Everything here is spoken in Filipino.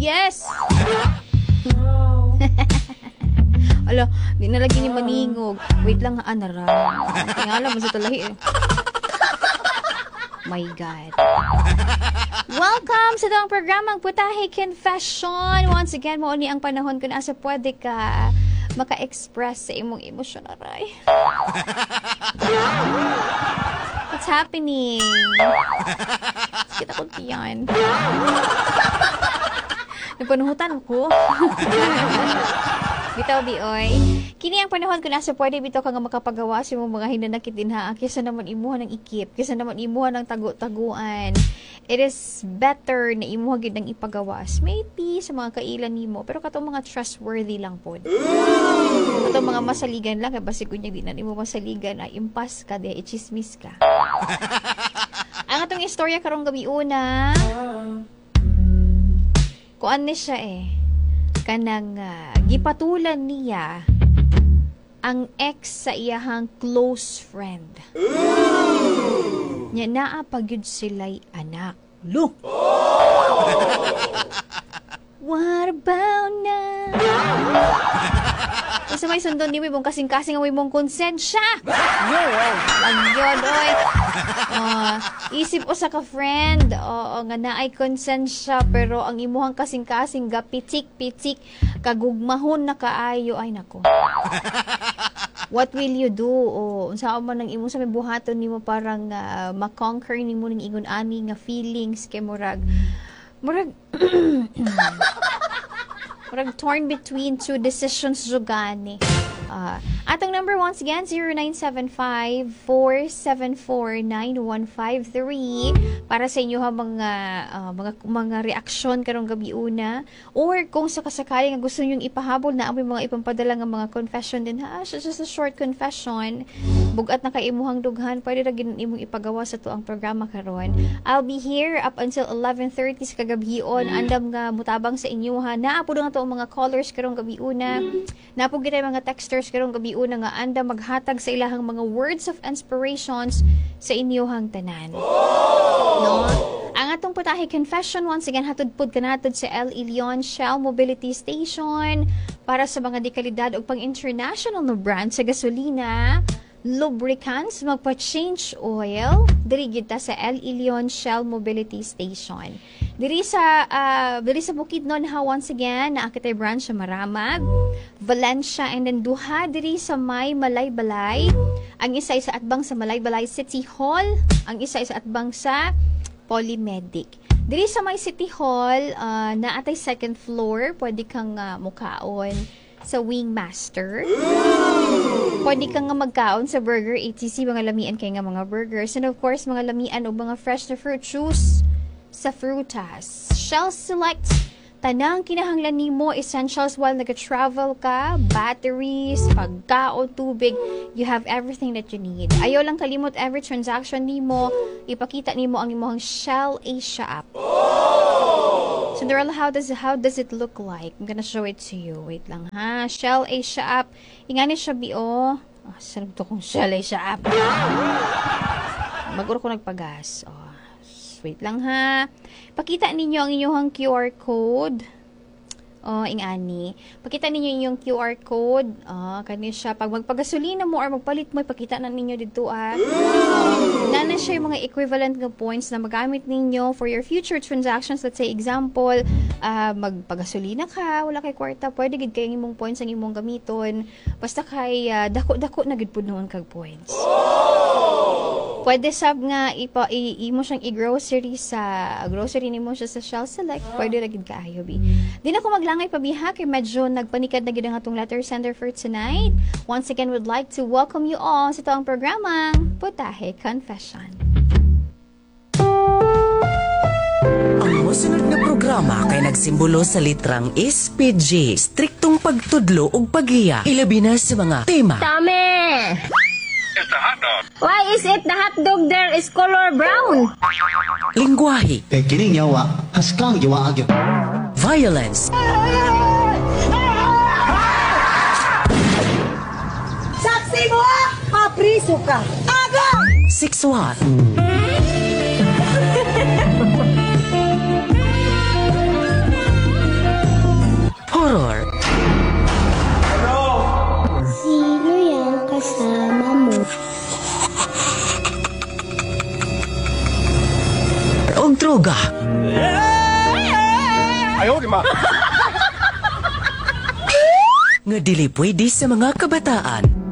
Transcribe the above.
Yes! Ala, di na lagi ni maningog. Wait lang, anara. Tingala mo sa talahi. My God. Welcome sa itong programang Putahe Confession. Once again, mo ni ang panahon kung asa pwede ka maka-express sa imong emosyon, aray. What's happening? Kita ko tiyan. Napanuhutan ko. Bitaw bioy. Kini ang panahon kung nasa pwede bitaw ka nga makapagawa sa mga hinanakit dinha kaysa naman imuha ng ikip, kaysa naman imuha ng tago-taguan. It is better na imuha gid ng ipagawas. Maybe sa mga kailan nimo, pero katong mga trustworthy lang pod. Katong mga masaligan lang kay basi kunya di na nimo masaligan ay impas ka di ichismis ka. Ang atong istorya karong gabi una. Kuan ni siya kanang gipatulan niya ang ex sa iyahang close friend. Nya naa pagyud sila'y anak. Look! What about now? Kasi may sundon ni mong kasing-kasing ang mong konsensya. Lang yun, oy. Isip o sa ka-friend, nga naay konsensya, pero ang imuhang kasing-kasing gapitik-pitik, kagugmahon na kaayo, ay nako. What will you do? Saan man ang imo sa may buhaton nimo parang makonquer nimo ning ingon ani nga feelings kay murag torn between two decisions jugani. Atong number once again 0975-474-9153 para sa inyo mga reaksyon karong gabi una, or kung sakasakali nga gusto niyo ipahabol na ang mga ipampadala nga mga confession din just a short confession bugat na kay imuhang dughan, pwede ra gid imong ipagawa sa tuang programa karon. I'll be here up until 11:30 sa kagabion. Andam nga mutabang sa inyo ha. Naa pud nga to ang mga callers karong gabi una. Napog gid mga texters karong gabi una nga anda maghatag sa ilahang mga words of inspirations sa inyohang tanan. No? Ang atong Putahe Confession once again hatod pud kanatod sa El Elyon Shell Mobility Station para sa mga dekalidad ug pang-international na brand sa gasolina, lubricants, magpa-change oil, diri kita sa El Elyon Shell Mobility Station. Diri sa Bukidnon ha, once again, naakitay branch sa Maramag, Valencia, and then duha diri sa may Malaybalay. Ang isa sa atbang sa Malaybalay City Hall, ang isa sa atbang sa Polymedic. Diri sa may City Hall, naatay second floor, pwede kang mukaon sa Wingmaster. Pwede kang nga magkaon sa Burger ATC, mga lamian kay nga mga burgers. And of course, mga lamian o mga fresh na fruit juice sa Frutas. Shell Select, tanang kinahanglan nimo essentials while nag-travel ka, batteries, pagkaon, tubig, you have everything that you need. Ayaw lang kalimot every transaction nimo, ipakita nimo ang imong Shell Asia app. Cinderella, how does it look like? I'm gonna show it to you. Wait lang ha. Shell Asia app. Ingani siya bio. Sarap to kong Shell Asia app. Maguro ko nagpagas. Wait lang ha. Pakita ninyo ang inyong QR code. Ingani. Pakita ninyo yung QR code. Kani siya. Pag magpagasolina mo or magpalit mo, ipakita na ninyo dito Nana siya yung mga equivalent ng points na magamit ninyo for your future transactions. Let's say, example, magpagasolina ka, wala kay kwarta, pwede gid kay imong points ang imong gamiton. Basta kay dako-dako na gid pud noon kag points. Pwede sab nga imo siyang i-grocery sa grocery nimo siya sa Shell Select. Pwede ra gid kaayo bi. Di na ko maglangay pa biha kay medyo nagpanikad na gid ang atong letter sender for tonight. Once again, would like to welcome you all sa tawang programang Putahe Confession. Ang mosunod na programa kay nagsimbolo sa litrang SPG, striktong pagtudlo ug paghiya, ilabi na sa mga tema. Tame! Why is it the hot dog there is color brown? Lingwahe, kining yawa, haskang yawa agyo. violence, Saksi mo, mapriso ka. Agad! sexual, og droga. Nga dili pwede sa mga kabataan.